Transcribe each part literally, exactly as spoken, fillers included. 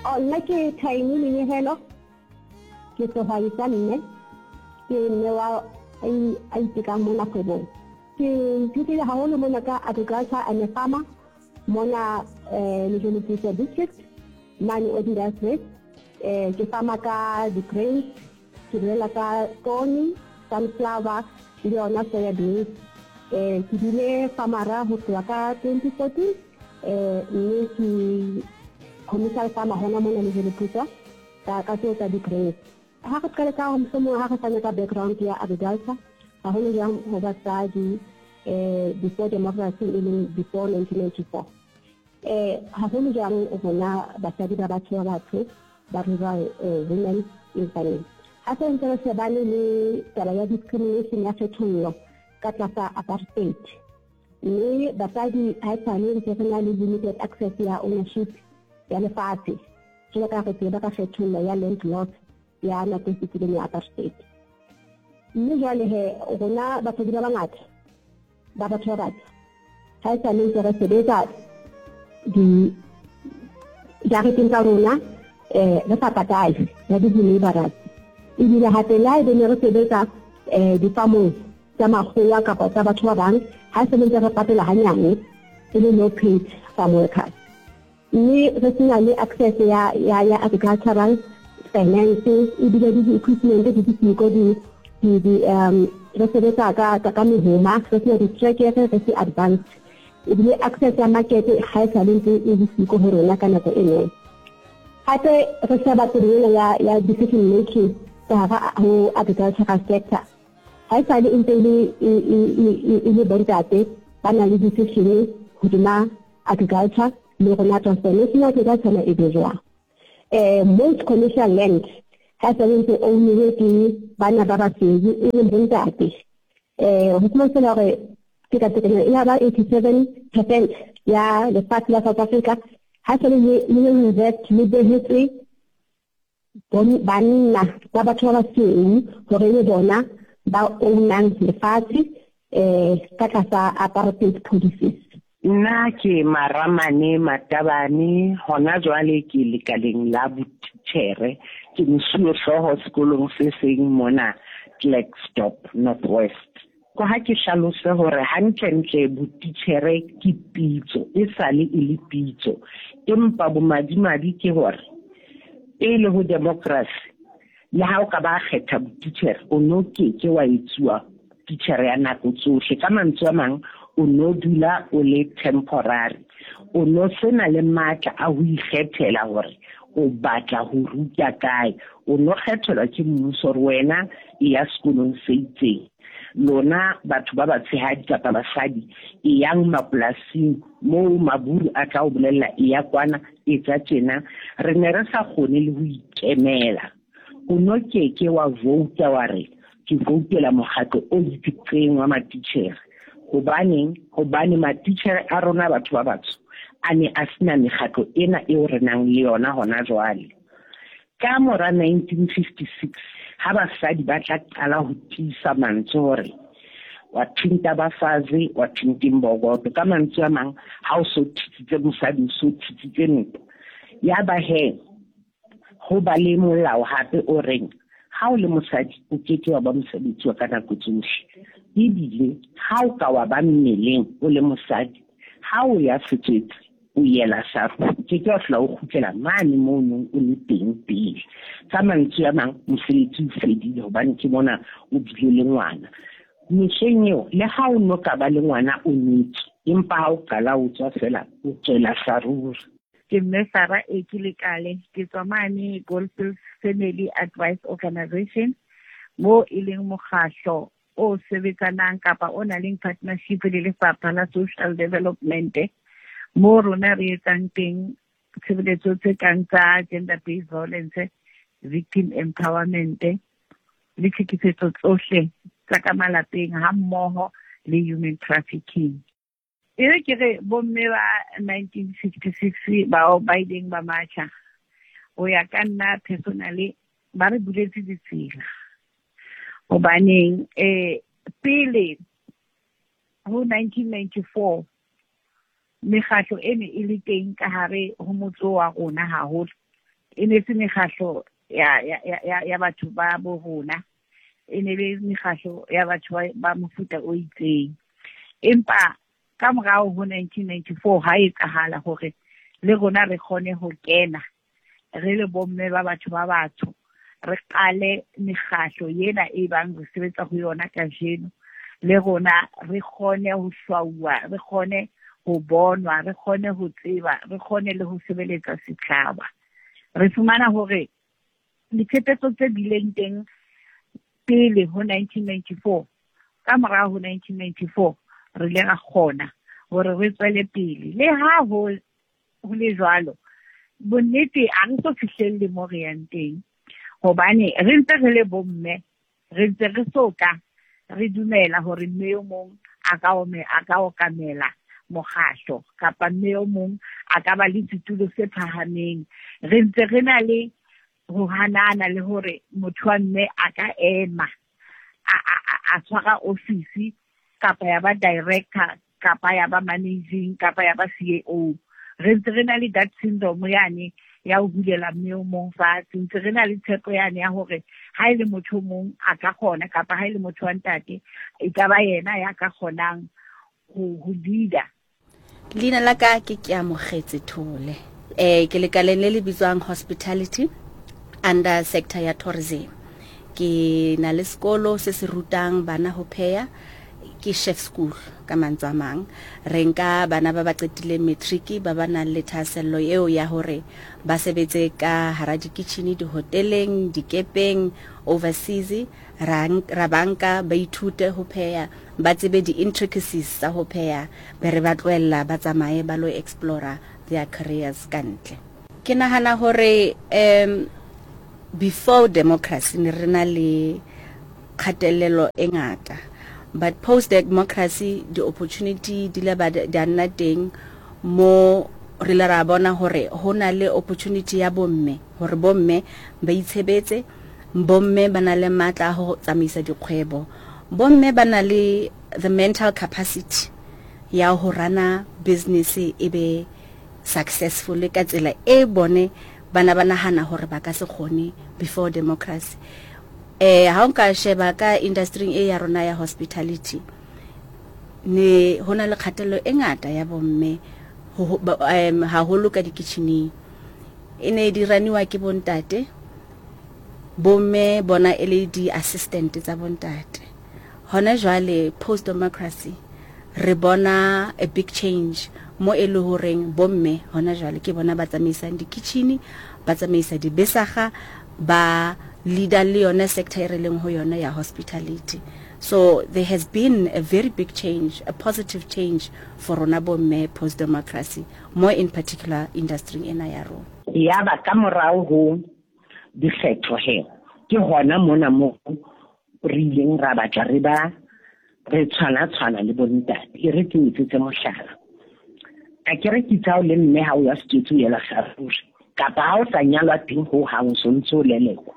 o nna ke Thaini Menyehelo ke sehwai sa mme ke mme wa a itekang mona kgwebong. Ke thutile haholo mona ka agriculture and farmer mona Lejwe Leputswa district mane o dirase ke farmer ka di-grains ke direla ka corn, sunflower le yona soya beans. Ke dile farmera ho tloha ka twenty fourteen mme ke commercial farmer hona mona Lejwe Leputswa ka ka tseo tsa di-grains. Ha re qala ka mosomo ha re fana ka background ya agriculture haholo jang ho basadi before democracy in before nineteen ninety-four. Eh haholo jang bona basadi ba batho ba batho ba re ba women in family. Ha se ntse se bane le taba ya discrimination ya kgethollo ka tlasa apartheid. Mme basadi ha tsane ntse re na le limited access ya ownership ya lefatshe. Jwalo ka re tseba ka kgethollo ya land lot ya na tsitsileng ya apartheid. Mme jwale he rona basadi ba bangata ba batho ba batho ha tsane ntse re sebetsa di jareteng tsa rona eh re sa patale ya di laborers ebile hape la ebe ne re sebetsa eh difamong tsa makgowa kapa tsa batho ba bang ha se ntse re patela hanyane e le no paid farm workers. Mme re sena le access ya ya ya agricultural finance ebile di equipment di ditsiko di di di um re sebetsa ka ka mehoma re sena di tracker re se advanced ebile access ya market ha e sale ntse e ditsiko ho rona ka nako e nngwe. Hape re se ba tsela ya ya decision making tsa ga ho agricultural sector ha e sale ntse le e le bontate ba na le decision hodima agriculture le rona transformation ya ka tsena e bejwa. Eh most commercial land has a little only ke bana ba ba tsedi e le bontate. Eh ho tsama tsela re ke ka tekena ila ba eighty-seven percent ya le part la South Africa ha se le le invest le the history bon banna ba batho ba tsedi hore le bona ba ownang le fatshe eh ka tlasa apartheid policies. Nna ke Maramane Matabane hona jwale ke lekaleng la botitjhere ke mosuwe hlooho sekolong se seng mona Klerksdorp Northwest. Ko ha ke hlalose hore hantlentle botitjhere ke pitso e sale e le pitso empa bomadimadi ke hore pele ho democracy le ha o ka ba kgetha botitjhere o no ke ke wa etsuwa titjhere ya nako tsohle ka mantswe a mang o no dula o le temporary o no sena le matla a ho ikgethela hore o batla ho ruta kae o no kgethelwa ke mmuso hore wena e ya sekolong se itseng lona batho ba ba tshehadi kapa basadi e yang mapolasing moo maburu a tla o bolella e ya kwana e tsa tjena re ne re sa kgone le ho ikemela o no keke wa vouta wa re ke voutela mokgatlo o itseng wa matitjhere hobane hobane matitjhere a rona batho ba batsho a ne a sena mekgatlo ena eo re nang le yona hona jwale. Ka mora nineteen fifty-six ha basadi ba tla qala ho tiisa mantswe hore wa thinta bafazi wa thinta imbokodo ka mantswe a mang ha o so thitsitse mosadi o so thitsitse ntlo ya ba he ho ba le molao hape o reng ha o le mosadi o keke wa ba mosebetsi wa ka nako tsohle ebile ha o ka wa ba mmeleng o le mosadi ha o ya fetsetse o yela saru ke ke fla o khutlela mane mo nong o le teng pele ka mantswe a mang mosebetsi o fedile hobane ke bona o bile le ngwana mesheng eo le ha o no ka ba le ngwana o nitse empa ha o kala o tswa fela o tsela saru. Ke Mmesara Ekilekale ke tswa mane Goldfields Family Advice Organization mo e leng mokgatlo o sebetsanang kapa o na leng partnership le Lefapha la Social Development mo rona re etsang teng tshebeletso tse kang tsa gender based violence, victim empowerment le tlhekefetso tsohle tsa ka malapeng ha mmoho le human trafficking. Ere ke re bomme ba nineteen sixty-six ba ba ileng ba matcha o ya ka nna personally ba re buletse ditsela hobaneng eh pele ho nineteen ninety-four mekgatlo ene e le teng ka hare ho motso wa rona haholo e ne se mekgahlo ya ya ya ya batho ba bo rona, e ne le mekgahlo ya batho ba mofuta o itseng. Empa ka morao ho nineteen ninety-four ha e tsahala hore le rona re khone ho kena re le bomme ba batho ba batho, re qale mekgahlo yena e bang re sebetsa ho yona ka jeno, le rona re khone ho hlwaua, re khone ho bonwa, re khone ho tseba, re khone le ho sebeletsa setjhaba. Re fumana hore diphephetso tse bileng teng pele ho nineteen ninety-four, ka morao ho nineteen ninety-four re le ra khona hore re tswele pele. Le ha ho ho le jwalo, bonnete a re so fihlelle mo re yang teng, hobane re ntse re le bomme, re ntse re soka re dumela hore mme o mong a ka o me a ka o kamela mokgahlo, kapa mme o mong a ka ba le ditulo se phahameng. Re ntse re na le ho hanana le hore motho wa mme a ka ema a a a tshwara office, kapa ya ba director, kapa ya ba managing, kapa ya ba C E O. Re ntse re na le that syndrome yane ya ho hulela mme o mong fatshe, ntse re na le tshepo yane ya hore ha ile motho mong a ka kgona, kapa ha ile motho wa ntate e ka ba yena ya ka kgonang ho ho leader. Leina la ka ke ke amogetse Thole, eh ke lekaleng le le bitswang hospitality under sector ya tourism. Ke na le sekolo se se rutang bana ho pheya, ke chef school ka mantswe a mang. Re nka bana ba ba qetileng matric ba ba nang le thahasello eo ya hore ba sebetse ka hara dikitchene, dihoteleng, dikepeng, overseas, ra banka ba ithute ho pheya, ba tsebe di-intricacies tsa ho pheya, be re ba tlohella ba tsamaye ba lo explore their careers kantle. Ke nahana hore um, before democracy ne re na le kgatelelo e ngata, but post democracy the opportunity di le ba dana teng mo re la ra bona hore hona le opportunity ya bomme, hore bomme ba itshebetse, bomme ba na le matla ho tsamaisa dikgwebo, bomme ba na le the mental capacity ya ho rana business e be successful ka tsela e bone bana bana hana hore ba ka se khone before democracy. Eh ha nka sheba ka industry e ya rona ya hospitality ne hona le khatelo e ngata ya bomme ha holo ka dikitchene, ene di raniwa ke bontate, bomme bona e le di assistant tsa bontate. Hona jwale post democracy re bona a big change mo e le horeng bomme hona jwale ke bona ba tsamaisa dikitchene, ba tsamaisa di besaga, ba leader le yona sector e releng ho yona ya hospitality. So there has been a very big change, a positive change for rona bomme post democracy, more in particular industry ena ya rona. Ya ba ka morao ho dikgetho he ke hona mona mo re ileng ra batla re ba re tshwana tshwana le bontate, e re ke itsetse mohlala a ke re ke tsao le mme ha o ya setso ya la saruri kapa ha o sa nyalwa teng ho ha o sontso leleko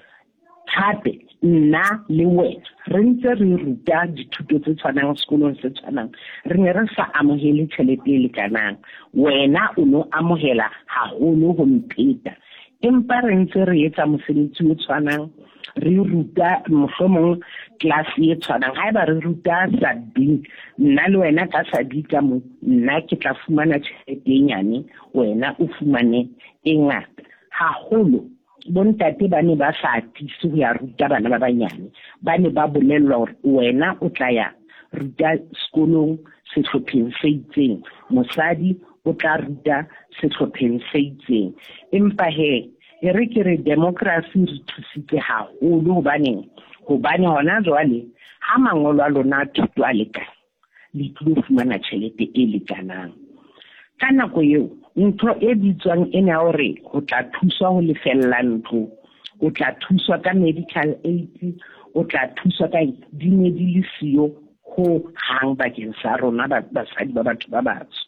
hape nna le wena re ntse re ruta dithuto tse tshwanang sekolong se tshwanang, re ne re sa amohele tšhelete e lekanang, wena o no amohela haholo ho mpeta, empa re ntse re etsa mosebetsi o tshwanang, re ruta mohlomong class e tshwanang. Haeba re ruta sabi, nna le wena ka sabi ka mo, nna ke tla fumana tšhelete e nyane, wena o fumane e ngata haholo. Bontate ba ne ba sa atise ho ya ruta bana ba banyane, ba ne ba bolellwa hore wena o tla ya ruta sekolong sehlopheng se itseng, mosadi o tla ruta sehlopheng se itseng. Empa he e re ke re democracy re thusitse haholo hobane hobane hona jwale ha mangolo a lona thuto a lekana le tlo fumana tjhelete e lekanang. Ka nako eo ntho e bitswang ena hore o tla thuswa ho lefella ntlo, o tla thuswa ka medical aid, o tla thuswa ka di ne di le siyo ho hang bakeng sa rona basadi ba batho ba batsho.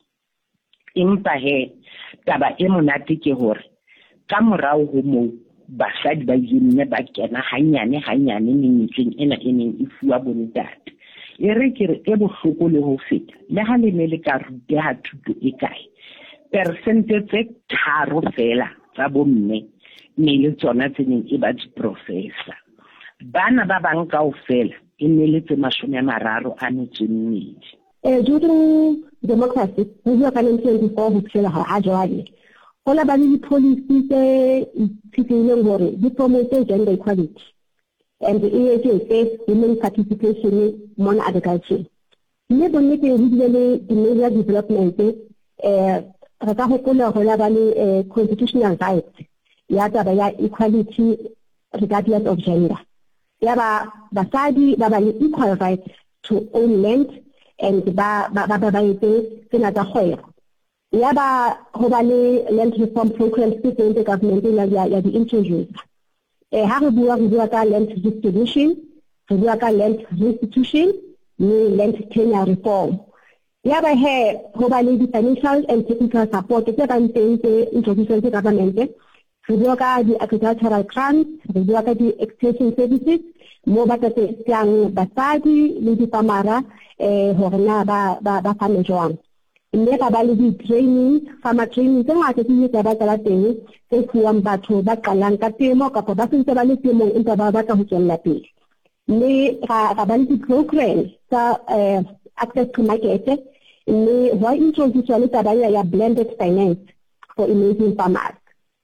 Empa he taba e monate ke hore ka morao ho moo basadi ba yenne ba kena hanyane hanyane menyetleng ena e neng e fuwa bontate. E re ke re e bohloko le ho feta le ha le ne le ka ruteha thuto e kae, persente tse tharo fela tsa bomme ne le tsona tse neng e ba di-professor. Bana ba bang kaofela e ne le tse mashome a mararo a metso e mmedi. Eh, during democracy, we bua ka nineteen twenty-four ho fihlela ha jwale. Ho la ba le di-policy tse itshitlehileng hore di promote gender equality and e etse women participation mon agriculture. Mme bonnete ho bile le di-major development eh re ka hopola ho la ba le constitutional rights ya taba ya equality regardless of gender. Ya ba basadi ba ba le equal rights to own land and ba ba ba ba ite tsena tsa kgwebo. Ya ba ho ba le land reform programs tse teng tse government ya ya di-introduce. Eh ha re bua re bua ka land distribution, re bua ka land restitution, ni land tenure reform. Ya ba he ho ba le di-financial and technical support tse ba nteng tse introduction tse government. Re bua ka di-agricultural grants, re bua ka di-extension services, mo ba tse tsang basadi le dipamara eh hore na ba ba ba fane jwang. Mme ba ba le di-training, farmer training tse ngata tse tsa ba tsala teng tse fuwang batho ba qalang ka temo kapa ba sentse ba le temong empa ba batla ho tswella pele. Mme ga ba le di-program tsa eh access to market, mme wa introduce le taba ya blended finance for emerging farmers.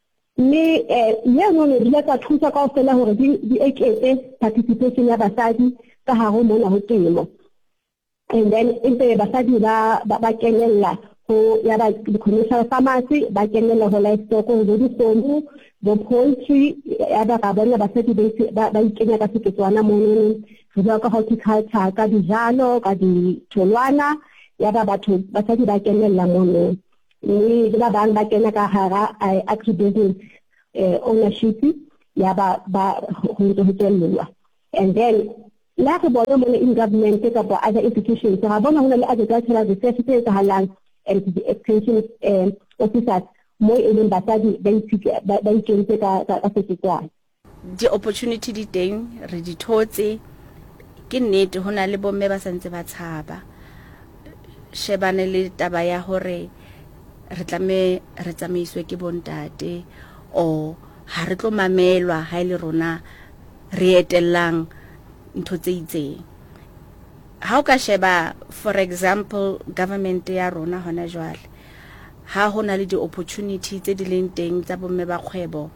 Mme eh ya no ne dile ka thusa ka ofela hore di di eketse participation ya basadi ka hare mona ho temo. And then empe basadi ba ba kenella ho ya ba commercial farmers ba kenella ho livestock ho di somo bo poultry ya ba ka bona basadi ba ba ikenya ka seketswana mono re bua ka horticulture ka dijalo ka di tholwana ya ba batho basadi ba kenella mono. Mme ba bang ba kena ka hara agribusiness ownership ya ba ba ho ntse. And then la re bona mona in government ka ba other institutions ha bona hona le agricultural research tse ka halang and the extension officers mo e leng basadi ba itse ba ikentse ka ka seketswana. Di opportunity di teng re di thotse ke nnete hona le bomme ba santse ba tshaba shebane le taba ya hore re tlame re tsamaiswe ke bontate o ha re tlo mamelwa ha ile rona re etellang ntho tse itseng. Ha o ka sheba for example government ya rona hona jwale ha hona le di opportunity tse di leng teng tsa bomme ba kgwebo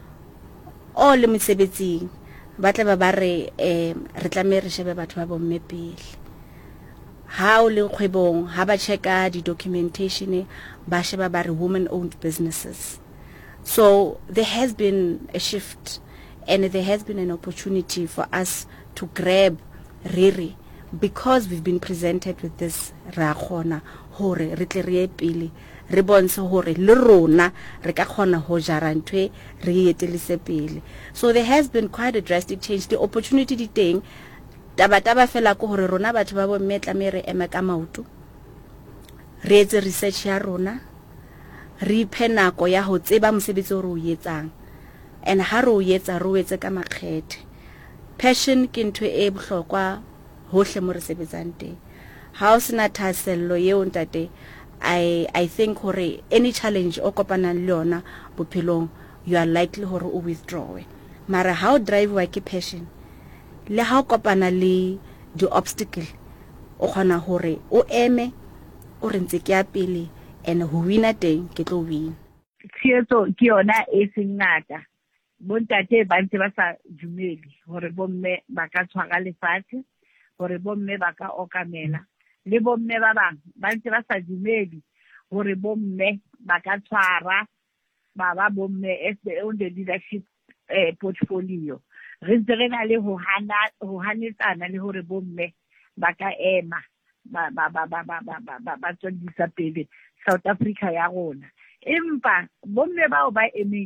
o le mosebetsing ba tla ba ba re eh re tlame re shebe batho ba bomme pele. Ha o le kgwebong ha ba checka di documentation ba sheba ba re women owned businesses. So there has been a shift and there has been an opportunity for us to grab Riri because we've been presented with this ra khona hore re tle re pele re bonse hore le rona re ka khona ho jara ntwe re etelise pele. So there has been quite a drastic change. The opportunity di teng taba taba fela ko hore rona batho ba bo metla me re ema ka mautu re etse research ya rona re phenako ya ho tseba mosebetsi o re o etsang and ha re o etsa re o etse ka makgethe. Passion ke ntwe e bohlokwa hohle mo re sebetsang teng. Ha o sena thasello ye o ntate I I think hore any challenge o kopana le yona bophelong you are likely hore o withdraw. Mara how drive wa ke passion le ha o kopana le di obstacle o khona hore o eme o re ntse ke ya pele and ho wina teng ke tlo win. Tsheetso ke yona e sengata bontate ba ntse ba sa dumeli hore bomme ba ka tshwara lefatshe hore bomme ba ka okamela le bomme ba bang ba ntse ba sa dumeli hore bomme ba ka tshwara ba ba bomme as the on the leadership eh, portfolio. Re ntse re na le ho hana ho hanetsana le hore bomme ba ka ema ba ba ba ba ba ba ba tswellisa pele South Africa ya rona empa bomme bao ba eme